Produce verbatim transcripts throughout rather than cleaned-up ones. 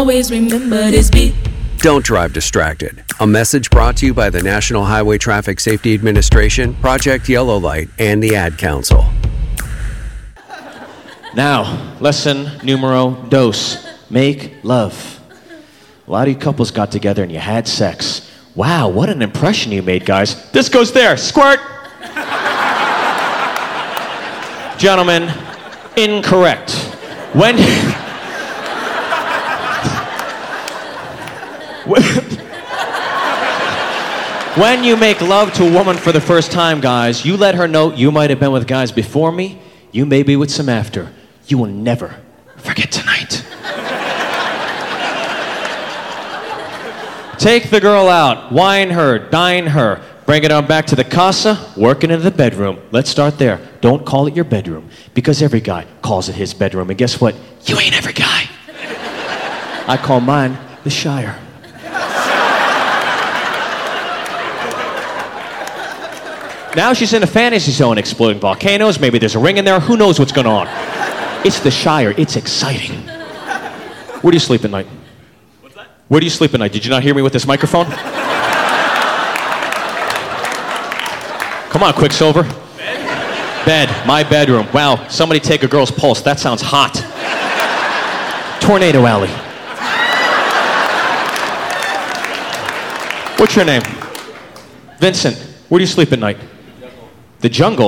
Always remember this beat. Don't drive distracted. A message brought to you by the National Highway Traffic Safety Administration, Project Yellow Light, and the Ad Council. Now, lesson numero dos. Make love. A lot of you couples got together and you had sex. Wow, what an impression you made, guys. This goes there. Squirt! Gentlemen, incorrect. When... When you make love to a woman for the first time, guys, you let her know you might have been with guys before me, you may be with some after. You will never forget tonight. Take the girl out, wine her, dine her, bring it on back to the casa, work it into the bedroom. Let's start there. Don't call it your bedroom, because every guy calls it his bedroom, and guess what? You ain't every guy. I call mine the Shire. Now she's in a fantasy zone, exploding volcanoes. Maybe there's a ring in there. Who knows what's going on? It's the Shire. It's exciting. Where do you sleep at night? What's that? Where do you sleep at night? Did you not hear me with this microphone? Come on, Quicksilver. Bed. Bed. My bedroom. Wow. Somebody take a girl's pulse. That sounds hot. Tornado Alley. What's your name? Vincent. Where do you sleep at night? The jungle.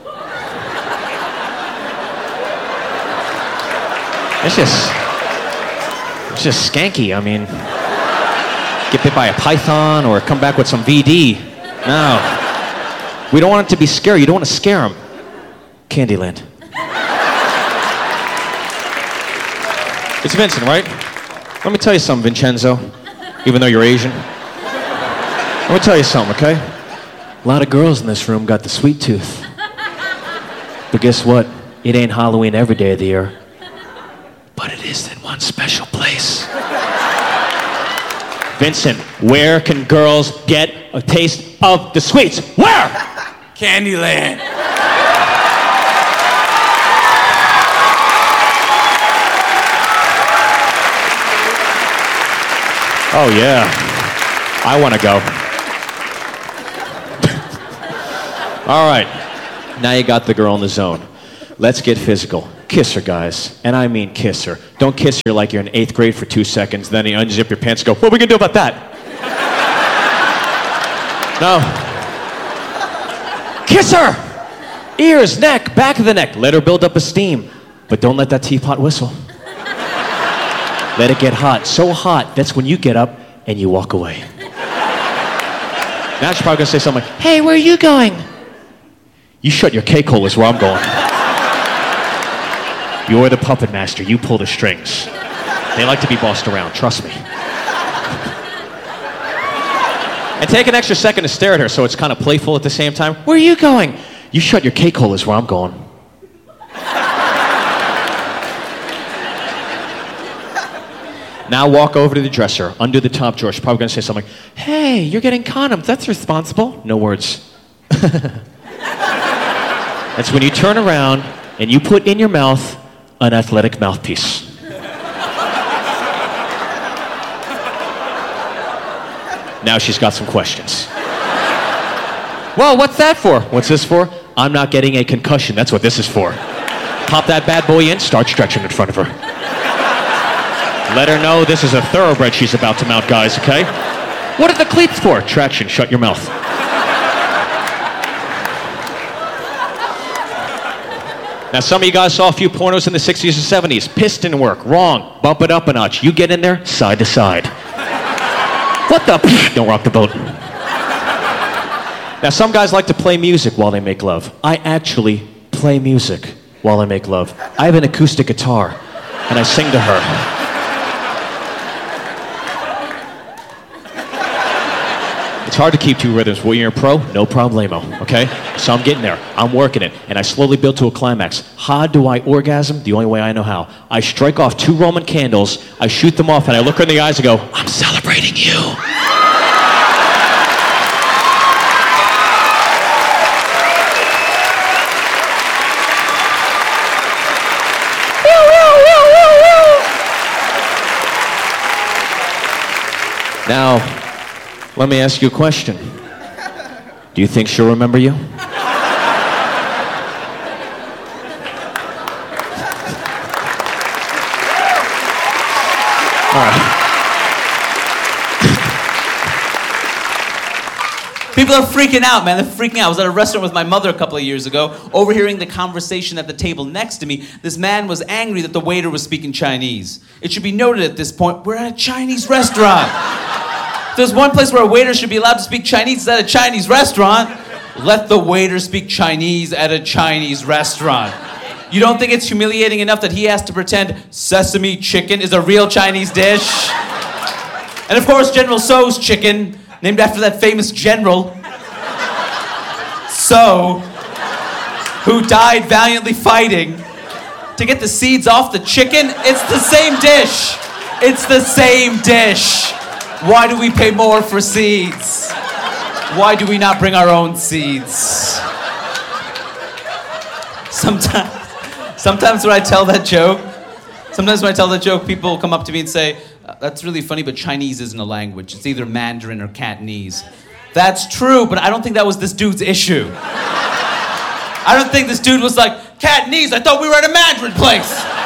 It's just, it's just skanky. I mean, get bit by a python or come back with some V D. No. We don't want it to be scary. You don't want to scare them. Candyland. It's Vincent, right? Let me tell you something, Vincenzo, even though you're Asian. Let me tell you something, okay? A lot of girls in this room got the sweet tooth. But guess what? It ain't Halloween every day of the year. But it is in one special place. Vincent, where can girls get a taste of the sweets? Where? Candyland. Oh yeah, I want to go. All right, now you got the girl in the zone. Let's get physical. Kiss her, guys. And I mean kiss her. Don't kiss her like you're in eighth grade for two seconds, then you unzip your pants and go, what are we gonna do about that? No. Kiss her! Ears, neck, back of the neck. Let her build up a steam. But don't let that teapot whistle. Let it get hot. So hot, that's when you get up and you walk away. Now she's probably gonna say something like, hey, where are you going? You shut your cake-hole is where I'm going. You're the puppet master. You pull the strings. They like to be bossed around, trust me. And take an extra second to stare at her so it's kind of playful at the same time. Where are you going? You shut your cake-hole is where I'm going. Now walk over to the dresser, under the top drawer. She's probably gonna say something like, hey, you're getting condoms. That's responsible. No words. That's when you turn around and you put in your mouth an athletic mouthpiece. Now she's got some questions. Well, what's that for? What's this for? I'm not getting a concussion. That's what this is for. Pop that bad boy in, start stretching in front of her. Let her know this is a thoroughbred she's about to mount, guys, okay? What are the cleats for? Traction, shut your mouth. Now, some of you guys saw a few pornos in the sixties or seventies. Piston work, wrong. Bump it up a notch. You get in there, side to side. What the? Don't rock the boat. Now, some guys like to play music while they make love. I actually play music while I make love. I have an acoustic guitar, and I sing to her. It's hard to keep two rhythms. When you're a pro, no problemo, okay? So I'm getting there. I'm working it, and I slowly build to a climax. How do I orgasm? The only way I know how. I strike off two Roman candles, I shoot them off, and I look her in the eyes and go, I'm celebrating you. Now, let me ask you a question. Do you think she'll remember you? All right. People are freaking out, man. They're freaking out. I was at a restaurant with my mother a couple of years ago, overhearing the conversation at the table next to me. This man was angry that the waiter was speaking Chinese. It should be noted at this point, we're at a Chinese restaurant. If there's one place where a waiter should be allowed to speak Chinese, it's at a Chinese restaurant. Let the waiter speak Chinese at a Chinese restaurant. You don't think it's humiliating enough that he has to pretend sesame chicken is a real Chinese dish? And of course, General Tso's chicken, named after that famous general, Tso, who died valiantly fighting to get the seeds off the chicken. It's the same dish. It's the same dish. Why do we pay more for seeds? Why do we not bring our own seeds? Sometimes, sometimes when I tell that joke, sometimes when I tell that joke, people come up to me and say, that's really funny, but Chinese isn't a language. It's either Mandarin or Cantonese. That's true, but I don't think that was this dude's issue. I don't think this dude was like, Cantonese, I thought we were at a Mandarin place.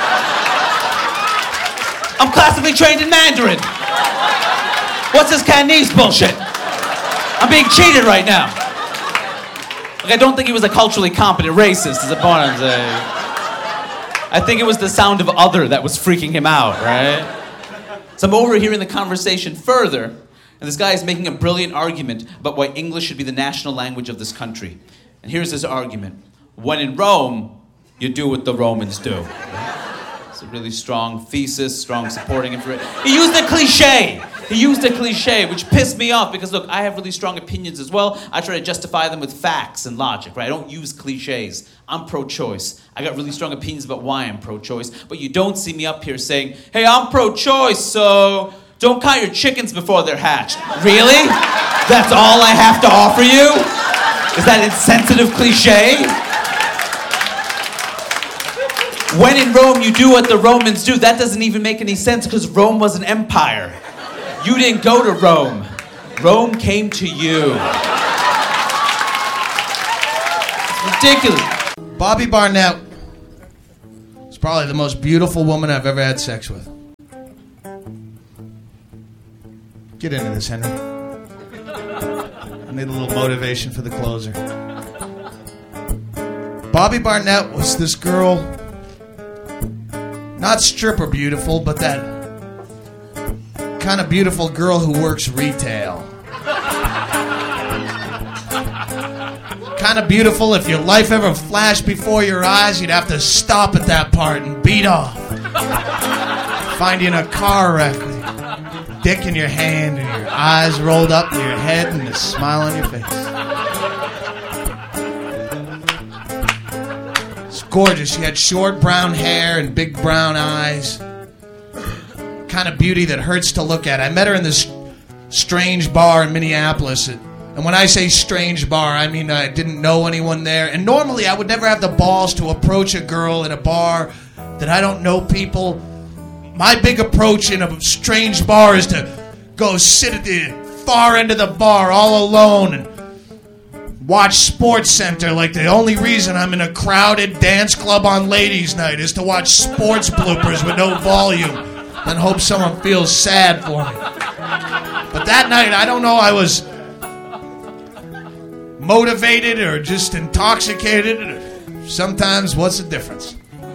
I'm classically trained in Mandarin. What's this Cantonese bullshit? I'm being cheated right now. Like, I don't think he was a culturally competent racist, is the point I'm saying. I think it was the sound of other that was freaking him out, right? So I'm overhearing the conversation further, and this guy is making a brilliant argument about why English should be the national language of this country. And here's his argument. When in Rome, you do what the Romans do. It's a really strong thesis, strong supporting information. He used a cliche. He used a cliche, which pissed me off because, look, I have really strong opinions as well. I try to justify them with facts and logic, right? I don't use cliches. I'm pro-choice. I got really strong opinions about why I'm pro-choice, but you don't see me up here saying, hey, I'm pro-choice, so don't count your chickens before they're hatched. Really? That's all I have to offer you? Is that insensitive cliche? When in Rome, you do what the Romans do. That doesn't even make any sense because Rome was an empire. You didn't go to Rome. Rome came to you. It's ridiculous. Bobby Barnett is probably the most beautiful woman I've ever had sex with. Get into this, Henry. I need a little motivation for the closer. Bobby Barnett was this girl, not stripper beautiful, but that kind of beautiful girl who works retail. Kind of beautiful, if your life ever flashed before your eyes, you'd have to stop at that part and beat off. Find you in a car wreck with your dick in your hand and your eyes rolled up in your head and a smile on your face. It's gorgeous. She had short brown hair and big brown eyes. Kind of beauty that hurts to look at. I met her in this strange bar in Minneapolis. And when I say strange bar, I mean I didn't know anyone there. And normally I would never have the balls to approach a girl in a bar that I don't know people. My big approach in a strange bar is to go sit at the far end of the bar all alone and watch Sports Center like the only reason I'm in a crowded dance club on ladies' night is to watch sports bloopers with no volume and hope someone feels sad for me. But that night, I don't know, I was motivated or just intoxicated. Sometimes, what's the difference?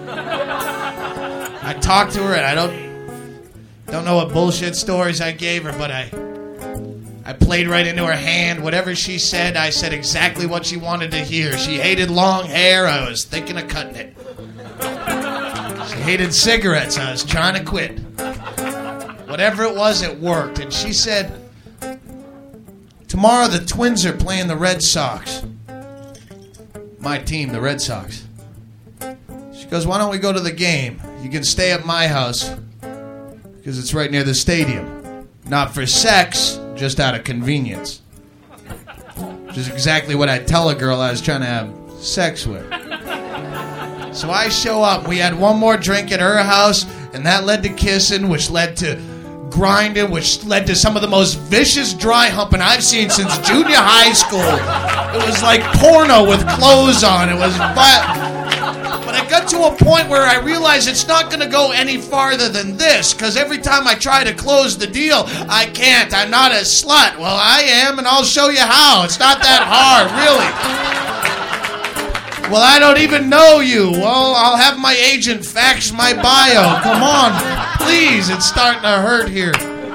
I talked to her and I don't don't know what bullshit stories I gave her, but I I played right into her hand. Whatever she said, I said exactly what she wanted to hear. She hated long hair. I was thinking of cutting it. She hated cigarettes. I was trying to quit. Whatever it was, it worked. And she said, tomorrow the Twins are playing the Red Sox. My team, the Red Sox. She goes, why don't we go to the game? You can stay at my house because it's right near the stadium. Not for sex, just out of convenience. Which is exactly what I tell a girl I was trying to have sex with. So I show up. We had one more drink at her house, and that led to kissing, which led to grinding, which led to some of the most vicious dry humping I've seen since junior high school. It was like porno with clothes on. It was but, but I got to a point where I realized it's not going to go any farther than this, because every time I try to close the deal, I can't. I'm not a slut. Well, I am, and I'll show you how. It's not that hard, really. Well, I don't even know you. Well, I'll have my agent fax my bio. Come on, please. It's starting to hurt here.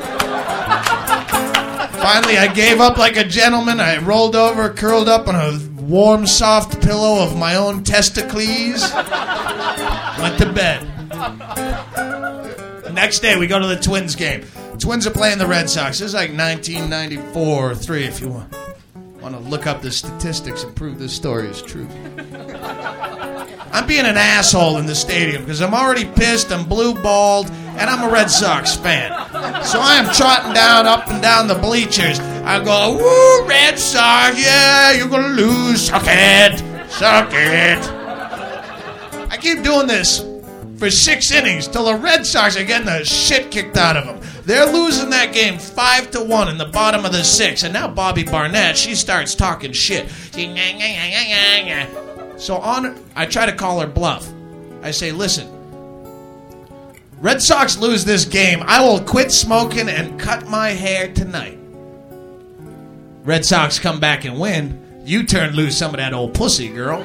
Finally, I gave up like a gentleman. I rolled over, curled up on a warm, soft pillow of my own testicles. Went to bed. The next day, we go to the Twins game. Twins are playing the Red Sox. This is like nineteen ninety-four or three, if you want. want to look up the statistics and prove this story is true. I'm being an asshole in the stadium because I'm already pissed, I'm blue-balled, and I'm a Red Sox fan. So I am trotting down, up and down the bleachers. I go, woo, Red Sox, yeah, you're going to lose. Suck it. Suck it. I keep doing this for six innings till the Red Sox are getting the shit kicked out of them. They're losing that game five to one in the bottom of the sixth, and now Bobby Barnett, she starts talking shit. So on, I try to call her bluff. I say, listen, Red Sox lose this game, I will quit smoking and cut my hair tonight. Red Sox come back and win, you turn loose some of that old pussy, girl.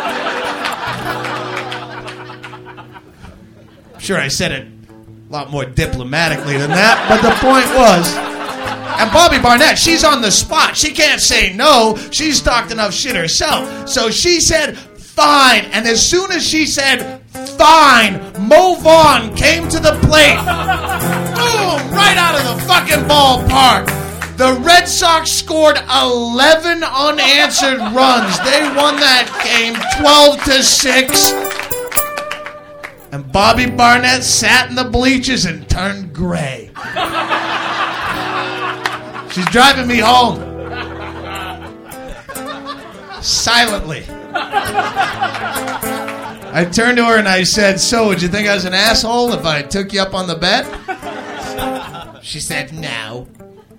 Sure, I said it a lot more diplomatically than that, but the point was, and Bobby Barnett, she's on the spot. She can't say no. She's talked enough shit herself. So she said, fine. And as soon as she said, fine, Mo Vaughn came to the plate. Boom, right out of the fucking ballpark. The Red Sox scored eleven unanswered runs. They won that game twelve to six. And Bobby Barnett sat in the bleachers and turned gray. She's driving me home. Silently. I turned to her and I said, so, would you think I was an asshole if I took you up on the bet? She said, no.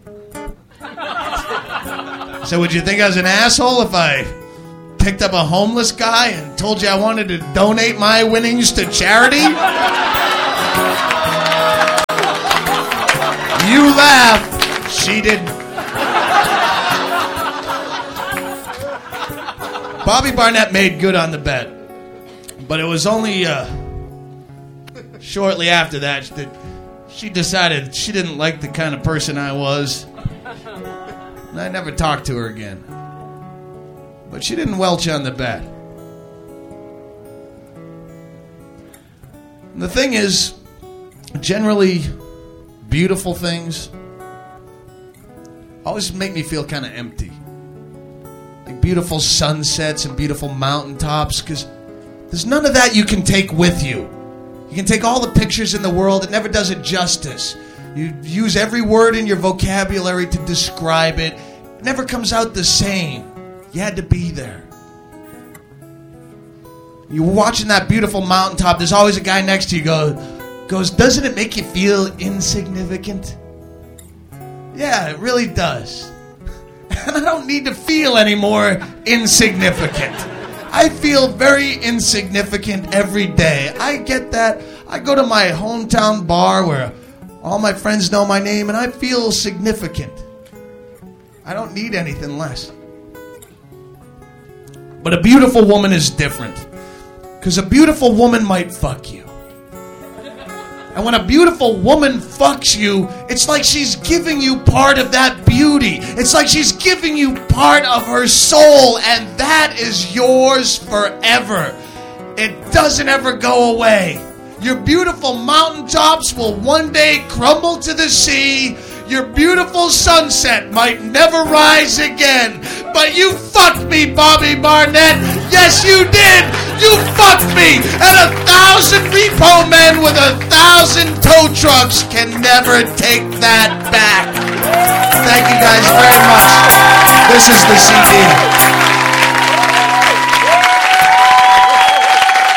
So, would you think I was an asshole if I picked up a homeless guy and told you I wanted to donate my winnings to charity? You laugh. She didn't. Bobby Barnett made good on the bet, but it was only uh, shortly after that that she decided she didn't like the kind of person I was, and I never talked to her again. But she didn't welch on the bet. And the thing is, generally, beautiful things always make me feel kind of empty. Like beautiful sunsets and beautiful mountaintops, because there's none of that you can take with you. You can take all the pictures in the world, it never does it justice. You use every word in your vocabulary to describe it. It never comes out the same. You had to be there. You're watching that beautiful mountaintop, there's always a guy next to you go, goes, doesn't it make you feel insignificant? Yeah, it really does. And I don't need to feel any more insignificant. I feel very insignificant every day. I get that. I go to my hometown bar where all my friends know my name and I feel significant. I don't need anything less. But a beautiful woman is different. Because a beautiful woman might fuck you. And when a beautiful woman fucks you, it's like she's giving you part of that beauty. It's like she's giving you part of her soul, and that is yours forever. It doesn't ever go away. Your beautiful mountaintops will one day crumble to the sea. Your beautiful sunset might never rise again. But you fucked me, Bobby Barnett. Yes, you did. You fucked me. And a thousand repo men with a thousand tow trucks can never take that back. Thank you guys very much. This is the C D.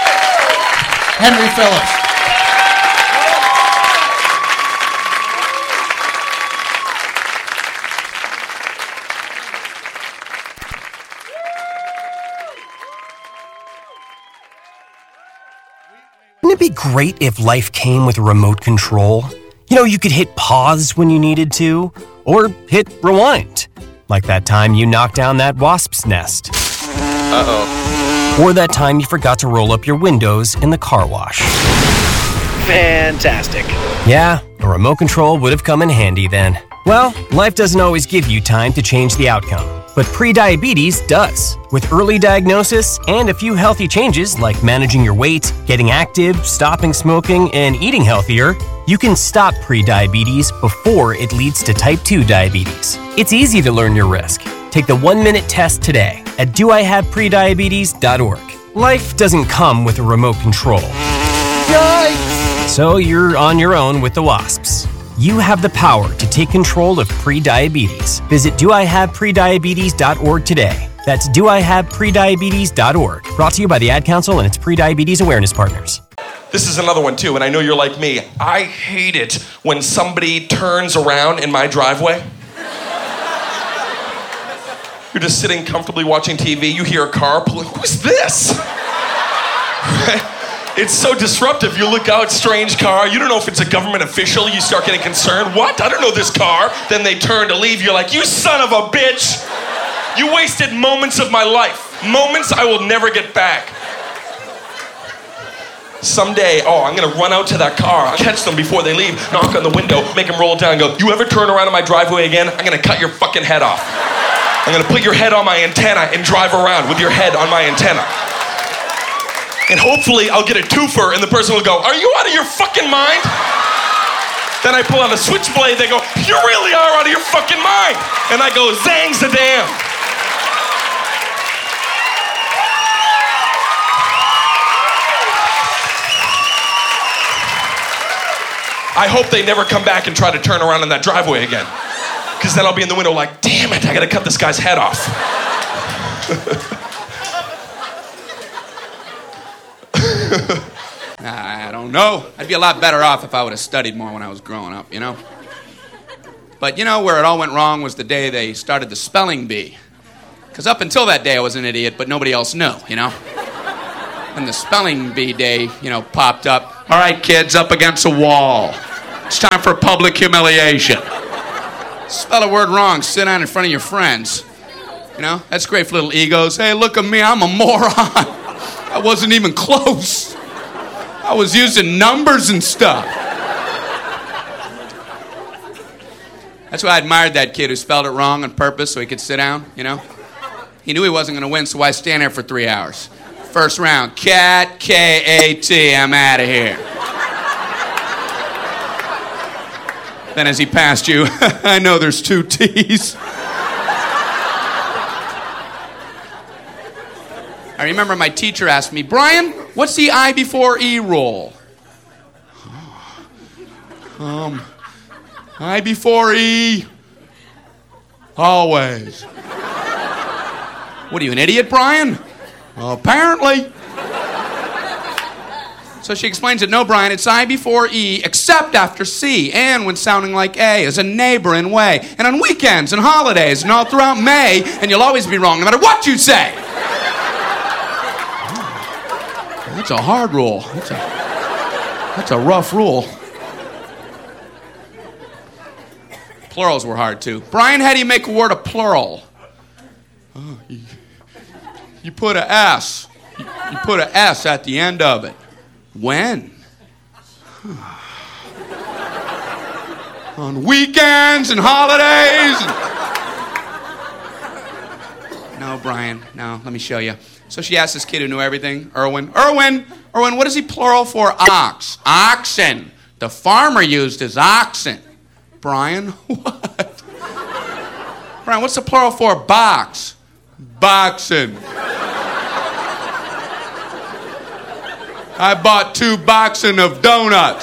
Henry Phillips. be great if life came with a remote control? You know, you could hit pause when you needed to, or hit rewind. Like that time you knocked down that wasp's nest. Uh-oh. Or that time you forgot to roll up your windows in the car wash. Fantastic. Yeah, a remote control would have come in handy then. Well, life doesn't always give you time to change the outcome, but prediabetes does. With early diagnosis and a few healthy changes like managing your weight, getting active, stopping smoking, and eating healthier, you can stop prediabetes before it leads to type two diabetes. It's easy to learn your risk. Take the one-minute test today at do I have prediabetes dot org. Life doesn't come with a remote control. Yikes! So you're on your own with the wasps. You have the power to take control of prediabetes. Visit do I have prediabetes dot org today. That's do I have prediabetes dot org. Brought to you by the Ad Council and its Prediabetes Awareness Partners. This is another one too, and I know you're like me. I hate it when somebody turns around in my driveway. You're just sitting comfortably watching T V, you hear a car pulling. Who's this? It's so disruptive. You look out, strange car. You don't know if it's a government official. You start getting concerned. What? I don't know this car. Then they turn to leave. You're like, you son of a bitch. You wasted moments of my life. Moments I will never get back. Someday, oh, I'm gonna run out to that car. I'll catch them before they leave, knock on the window, make them roll down and go, you ever turn around in my driveway again? I'm gonna cut your fucking head off. I'm gonna put your head on my antenna and drive around with your head on my antenna. And hopefully I'll get a twofer and the person will go, are you out of your fucking mind? Then I pull out a switchblade, they go, you really are out of your fucking mind. And I go, zang-za-damn. I hope they never come back and try to turn around in that driveway again. Because then I'll be in the window like, damn it, I gotta cut this guy's head off. I don't know. I'd be a lot better off if I would have studied more when I was growing up, you know? But you know where it all went wrong was the day they started the spelling bee. Because up until that day I was an idiot, but nobody else knew, you know? When the spelling bee day, you know, popped up, all right, kids, up against a wall. It's time for public humiliation. Spell a word wrong, sit down in front of your friends. You know, that's great for little egos. Hey, look at me, I'm a moron. I wasn't even close. I was using numbers and stuff. That's why I admired that kid who spelled it wrong on purpose so he could sit down, you know? He knew he wasn't going to win, so why stand there for three hours? First round, cat, K A T, I'm out of here. Then as he passed you, I know there's two T's. I remember my teacher asked me, Brian, what's the I before E rule? Um, I before E, always. What are you, an idiot, Brian? Well, apparently. So she explains it, no, Brian, it's I before E, except after C, and when sounding like A, as a neighboring way, and on weekends and holidays, and all throughout May, and you'll always be wrong, no matter what you say. That's a hard rule. That's a, that's a rough rule. Plurals were hard, too. Brian, how do you make a word a plural? Oh, you, you put a S. You, you put a S at the end of it. When? On weekends and holidays. And... No, Brian, no, let me show you. So she asked this kid who knew everything, Erwin, Erwin, Erwin, what is he plural for? Ox. Oxen. The farmer used his oxen. Brian, what? Brian, what's the plural for box? Boxen. I bought two boxen of donuts.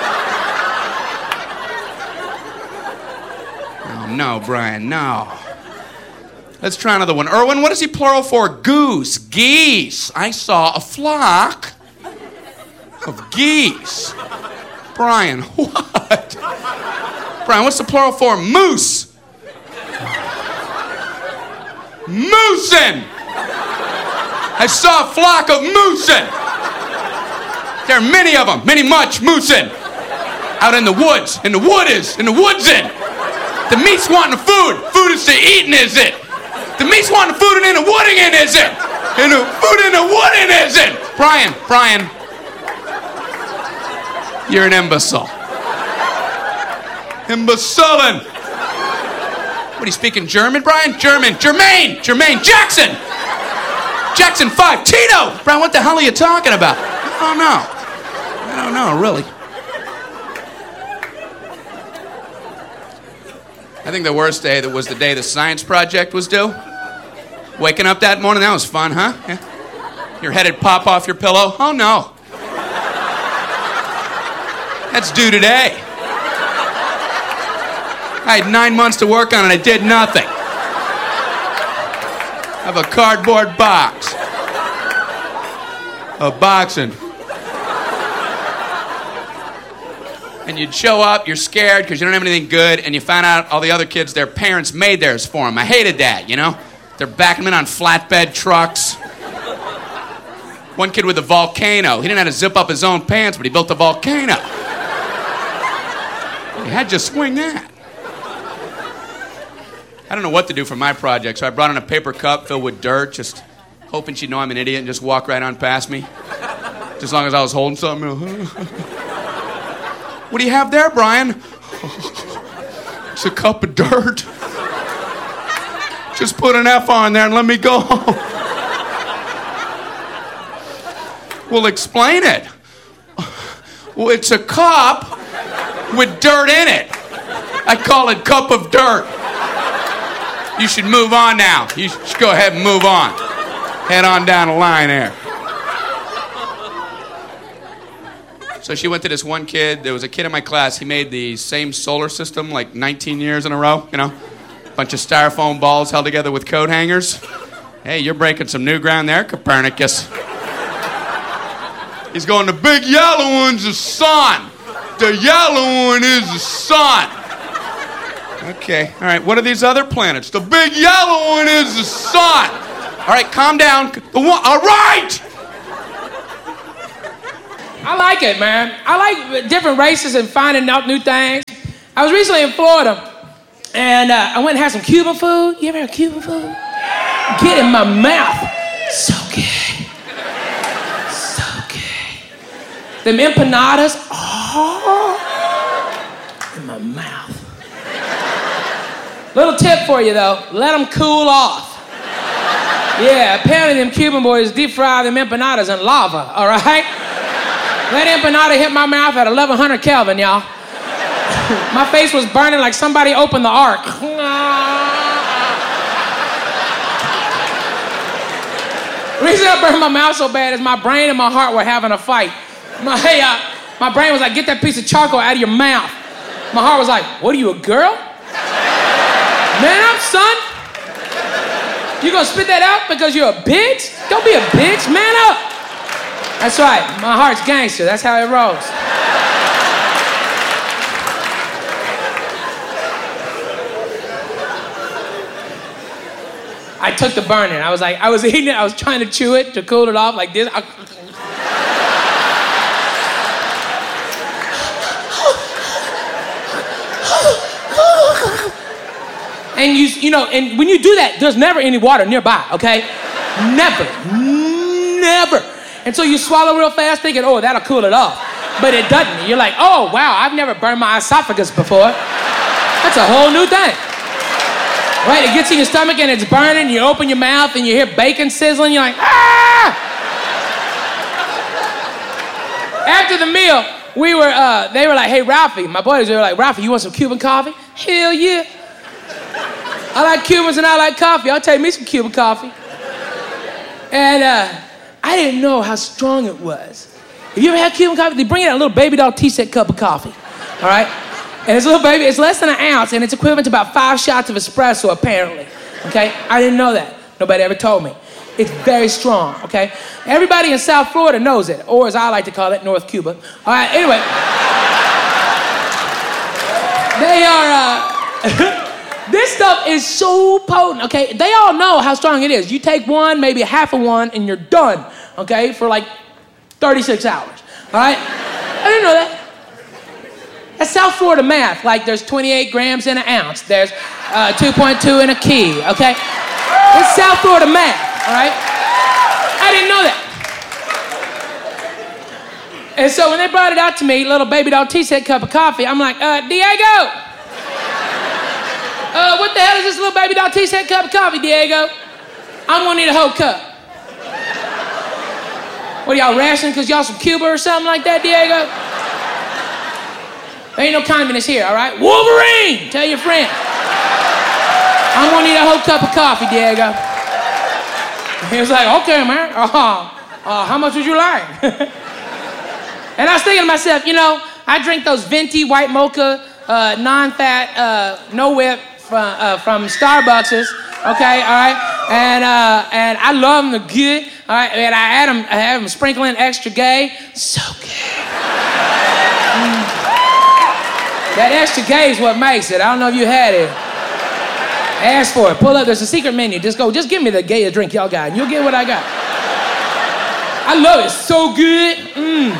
Oh, no, Brian, no. Let's try another one. Erwin, what is he plural for? Goose. Geese. I saw a flock of geese. Brian, what? Brian, what's the plural for? Moose. Moosin. I saw a flock of moosin. There are many of them, many much moosin'. Out in the woods, in the wood is, in the woods in. The meat's wanting the food, food is to eating, is it? The meat's wanting the food and in the wooding in, is it? And the food in the wooding is it? Brian, Brian, you're an imbecile. Imbecilin'. What, are you speaking German, Brian? German, Jermaine, Jermaine, Jackson. Jackson five, Tito. Brian, what the hell are you talking about? I don't know. I don't know, really. I think the worst day that was the day the science project was due. Waking up that morning, that was fun, huh? Yeah. Your head'd pop off your pillow. Oh, no. That's due today. I had nine months to work on it. I did nothing. I have a cardboard box. A boxing. And you'd show up, you're scared because you don't have anything good, and you find out all the other kids, their parents made theirs for them. I hated that, you know? They're backing them in on flatbed trucks. One kid with a volcano. He didn't have to zip up his own pants, but he built a volcano. He had to swing that. I don't know what to do for my project, so I brought in a paper cup filled with dirt, just hoping she'd know I'm an idiot and just walk right on past me. Just as long as I was holding something. You know. What do you have there, Brian? It's a cup of dirt. Just put an F on there and let me go. Well, explain it. Well, it's a cup with dirt in it. I call it cup of dirt. You should move on now. You should go ahead and move on. Head on down the line there. So she went to this one kid. There was a kid in my class. He made the same solar system like nineteen years in a row, you know? Bunch of styrofoam balls held together with coat hangers. Hey, you're breaking some new ground there, Copernicus. He's going, the big yellow one's the sun. The yellow one is the sun. Okay, all right, what are these other planets? The big yellow one is the sun. All right, calm down. The one, all right! I like it, man. I like different races and finding out new things. I was recently in Florida, and uh, I went and had some Cuban food. You ever had Cuban food? Get in my mouth. So good. So good. Them empanadas, oh, in my mouth. Little tip for you, though. Let them cool off. Yeah, apparently them Cuban boys deep fry them empanadas in lava, all right? That empanada hit my mouth at eleven hundred Kelvin, y'all. My face was burning like somebody opened the ark. The reason I burned my mouth so bad is my brain and my heart were having a fight. My, hey, uh, my brain was like, get that piece of charcoal out of your mouth. My heart was like, what are you, a girl? Man up, son. You gonna spit that out because you're a bitch? Don't be a bitch, man up. That's right, my heart's gangster, that's how it rolls. I took the burning, I was like, I was eating it, I was trying to chew it to cool it off like this. I... And you, you know, and when you do that, there's never any water nearby, okay? Never, never. And so you swallow real fast thinking, oh, that'll cool it off. But it doesn't. You're like, oh, wow, I've never burned my esophagus before. That's a whole new thing. Right, it gets in your stomach and it's burning, you open your mouth and you hear bacon sizzling, you're like, ah! After the meal, we were, uh, they were like, hey, Ralphie, my boys, they were like, Ralphie, you want some Cuban coffee? Hell yeah. I like Cubans and I like coffee. I'll take me some Cuban coffee. And uh, I didn't know how strong it was. Have you ever had Cuban coffee? They bring in a little baby doll tea-set cup of coffee, all right? And it's a little baby, it's less than an ounce, and it's equivalent to about five shots of espresso, apparently, okay? I didn't know that. Nobody ever told me. It's very strong, okay? Everybody in South Florida knows it, or as I like to call it, North Cuba. All right, anyway. They are, uh... This stuff is so potent, okay? They all know how strong it is. You take one, maybe half of one, and you're done, okay? For like thirty-six hours, All right? I didn't know that. That's South Florida math. Like there's twenty-eight grams in an ounce. There's uh, two point two in a key, okay? It's South Florida math, all right? I didn't know that. And so when they brought it out to me, little baby doll tea set cup of coffee, I'm like, uh, Diego! Uh, what the hell is this little baby doll tea set cup of coffee, Diego? I'm gonna need a whole cup. What are y'all rationing because y'all from Cuba or something like that, Diego? There ain't no communists here, all right? Wolverine! Tell your friend. I'm gonna need a whole cup of coffee, Diego. He was like, okay, man. Uh, uh, how much would you like? And I was thinking to myself, you know, I drink those venti white mocha, uh, non-fat, uh, no whip from, uh, from Starbucks, okay, all right? And, uh, and I love them, they're good, all right? And I add them, I have them sprinkling extra gay, so good. Mm. That extra gay is what makes it. I don't know if you had it. Ask for it. Pull up. There's a secret menu. Just go. Just give me the gay drink y'all got, and you'll get what I got. I love it. So good. Mm.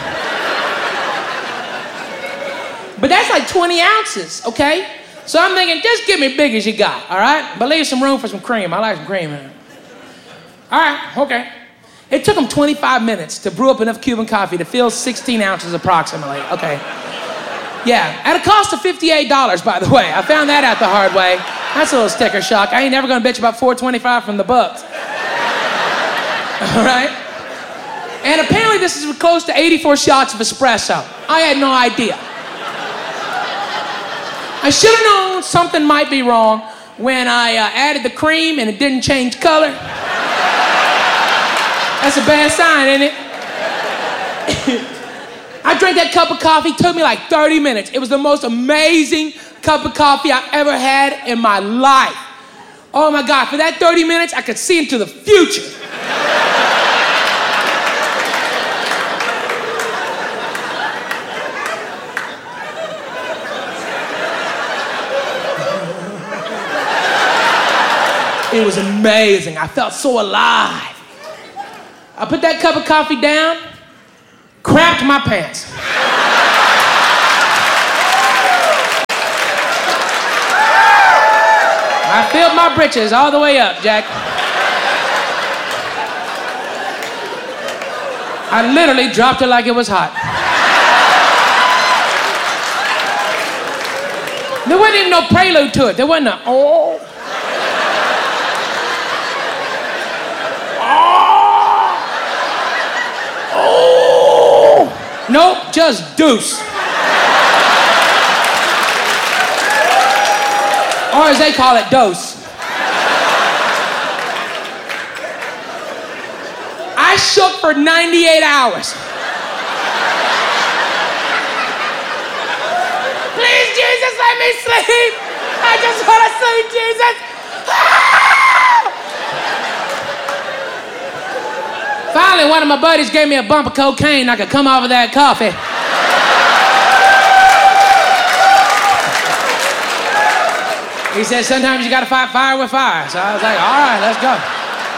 But that's like twenty ounces, okay? So I'm thinking, just give me big as you got, all right? But leave some room for some cream. I like some cream in it. All right, okay. It took them twenty-five minutes to brew up enough Cuban coffee to fill sixteen ounces approximately, okay? Yeah, at a cost of fifty-eight dollars, by the way. I found that out the hard way. That's a little sticker shock. I ain't never gonna bitch about four twenty-five from the Bucks. All right? And apparently this is close to eighty-four shots of espresso. I had no idea. I should have known something might be wrong when I uh, added the cream and it didn't change color. That's a bad sign, isn't it? I drank that cup of coffee, it took me like thirty minutes. It was the most amazing cup of coffee I've ever had in my life. Oh my God, for that thirty minutes, I could see into the future. It was amazing. I felt so alive. I put that cup of coffee down, crapped my pants. I filled my britches all the way up, Jack. I literally dropped it like it was hot. There wasn't even no prelude to it. There wasn't a, oh. Oh. Nope, just deuce. Or as they call it, dose. I shook for ninety-eight hours. Please, Jesus, let me sleep. I just want to sleep, Jesus. Ah! Finally, one of my buddies gave me a bump of cocaine. I could come off of that coffee. He said, sometimes you gotta fight fire with fire. So I was like, all right, let's go.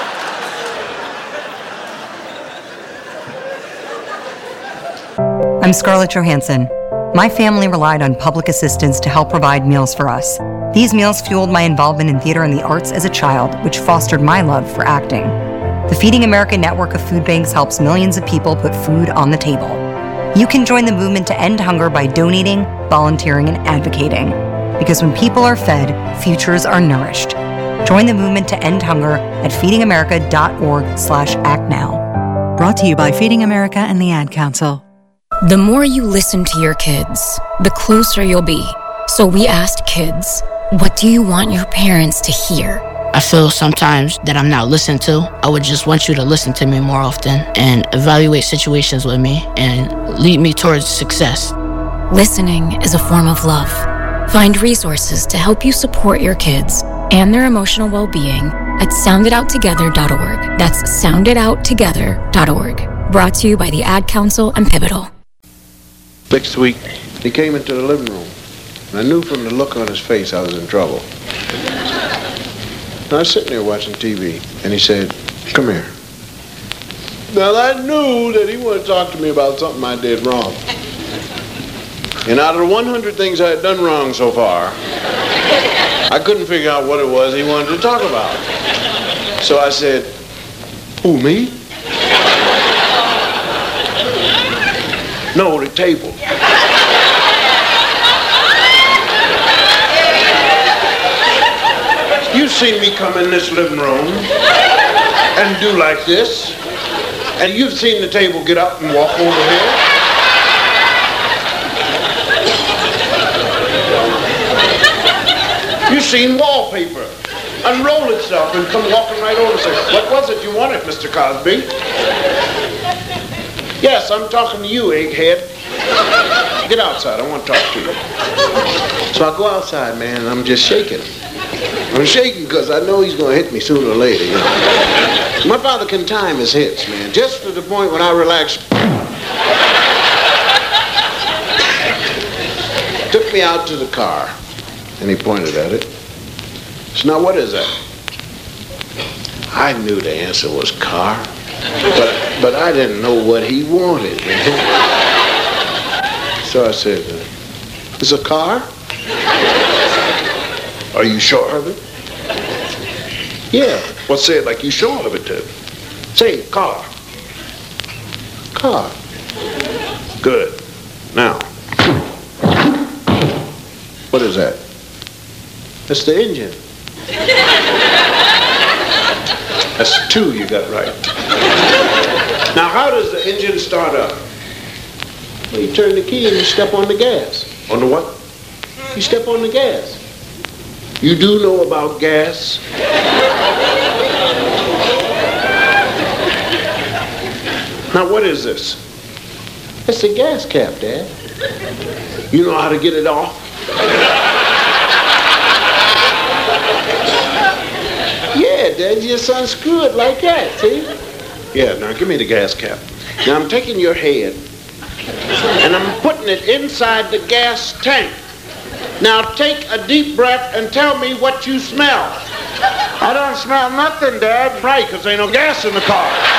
I'm Scarlett Johansson. My family relied on public assistance to help provide meals for us. These meals fueled my involvement in theater and the arts as a child, which fostered my love for acting. The Feeding America network of food banks helps millions of people put food on the table. You can join the movement to end hunger by donating, volunteering, and advocating. Because when people are fed, futures are nourished. Join the movement to end hunger at feedingamerica.org slash act now. Brought to you by Feeding America and the Ad Council. The more you listen to your kids, the closer you'll be. So we asked kids, what do you want your parents to hear? I feel sometimes that I'm not listened to. I would just want you to listen to me more often and evaluate situations with me and lead me towards success. Listening is a form of love. Find resources to help you support your kids and their emotional well-being at sound it out together dot org. That's sound it out together dot org. Brought to you by the Ad Council and Pivotal. Next week, he came into the living room, and I knew from the look on his face I was in trouble. I was sitting there watching T V, and he said, come here. Now, I knew that he wanted to talk to me about something I did wrong. And out of the one hundred things I had done wrong so far, I couldn't figure out what it was he wanted to talk about. So I said, who, me? No, the table. You've seen me come in this living room and do like this. And you've seen the table get up and walk over here. You've seen wallpaper unroll itself and come walking right over and say, what was it you wanted, Mister Cosby? Yes, I'm talking to you, egghead. Get outside, I want to talk to you. So I go outside, man, and I'm just shaking. I'm shaking because I know he's going to hit me sooner or later, you know. My father can time his hits, man, just to the point when I relax. Took me out to the car, and he pointed at it. So now what is that? I knew the answer was car, but, but I didn't know what he wanted, man. So I said, it's a car? Are you sure of it? Yeah. Well, say it like you sure of it, then. Say, car. Car. Good. Now, what is that? That's the engine. That's two you got right. Now, how does the engine start up? Well, you turn the key and you step on the gas. On the what? You step on the gas. You do know about gas? Now, what is this? It's the gas cap, Dad. You know how to get it off? Yeah, Dad, you just unscrew it like that, see? Yeah, now give me the gas cap. Now, I'm taking your head, and I'm putting it inside the gas tank. Now take a deep breath and tell me what you smell. I don't smell nothing, Dad. Right, because there ain't no gas in the car.